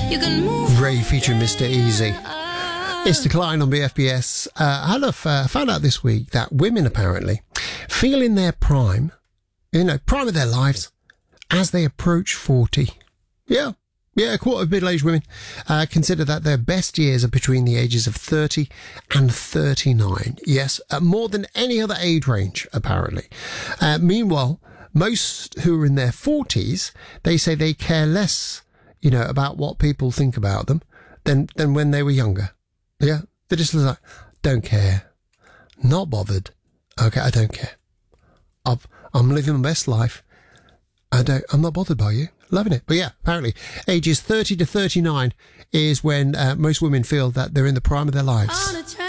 You can move. Ray featuring Mr. Easy. It's Decline on BFBS. Found out this week that women apparently feel in their prime, prime of their lives, as they approach 40. Yeah, a quarter of middle-aged women consider that their best years are between the ages of 30 and 39. Yes, more than any other age range, apparently. Meanwhile, most who are in their 40s, they say they care less, about what people think about them than when they were younger. Yeah, they're just like, don't care. Not bothered. Okay, I don't care. I'm living my best life. I'm not bothered by you. Loving it. But yeah, apparently ages 30 to 39 is when most women feel that they're in the prime of their lives.